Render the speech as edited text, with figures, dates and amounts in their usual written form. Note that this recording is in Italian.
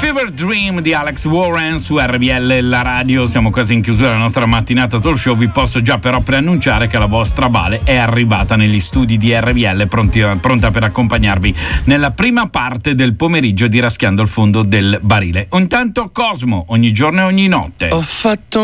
Fever Dream di Alex Warren su RBL, la radio. Siamo quasi in chiusura della nostra mattinata talk show. Vi posso già però preannunciare che la vostra Vale è arrivata negli studi di RBL, pronta per accompagnarvi nella prima parte del pomeriggio di Raschiando il fondo del barile. Intanto Cosmo, ogni giorno e ogni notte. Ho fatto